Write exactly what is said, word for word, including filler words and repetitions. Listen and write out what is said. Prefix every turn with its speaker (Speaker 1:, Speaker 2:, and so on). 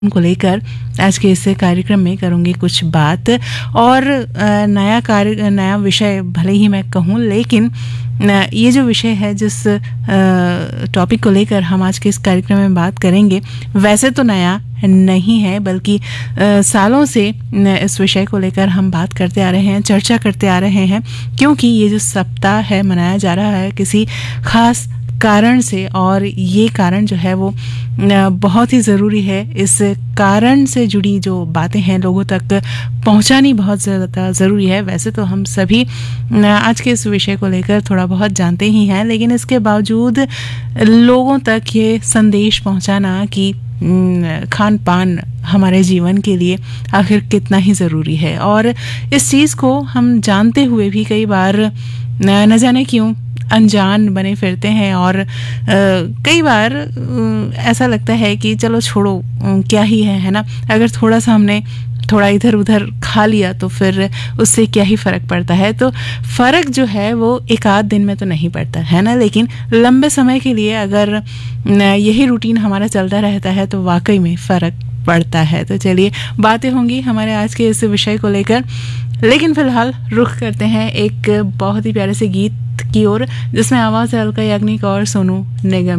Speaker 1: को लेकर आज के इस कार्यक्रम में करूंगी कुछ बात। और नया कार्य नया विषय भले ही मैं कहूँ, लेकिन ये जो विषय है, जिस टॉपिक को लेकर हम आज के इस कार्यक्रम में बात करेंगे, वैसे तो नया नहीं है, बल्कि सालों से इस विषय को लेकर हम बात करते आ रहे हैं, चर्चा करते आ रहे हैं, क्योंकि ये जो सप्ताह है मनाया जा रहा है किसी खास कारण से, और ये कारण जो है वो बहुत ही ज़रूरी है। इस कारण से जुड़ी जो बातें हैं लोगों तक पहुंचानी बहुत ज़्यादा ज़रूरी है। वैसे तो हम सभी आज के इस विषय को लेकर थोड़ा बहुत जानते ही हैं, लेकिन इसके बावजूद लोगों तक ये संदेश पहुंचाना कि खान पान हमारे जीवन के लिए आखिर कितना ही ज़रूरी है, और इस चीज़ को हम जानते हुए भी कई बार न जाने क्यों अनजान बने फिरते हैं। और आ, कई बार आ, ऐसा लगता है कि चलो छोड़ो, आ, क्या ही है है ना, अगर थोड़ा सा हमने थोड़ा इधर उधर खा लिया तो फिर उससे क्या ही फ़र्क पड़ता है। तो फ़र्क जो है वो एक आध दिन में तो नहीं पड़ता है ना, लेकिन लंबे समय के लिए अगर यही रूटीन हमारा चलता रहता है तो वाकई में फ़र्क पड़ता है। तो चलिए, बातें होंगी हमारे आज के इस विषय को लेकर, लेकिन फ़िलहाल रुख करते हैं एक बहुत ही प्यारे से गीत की ओर, जिसमें आवाज़ है अलका याग्निक और सोनू निगम।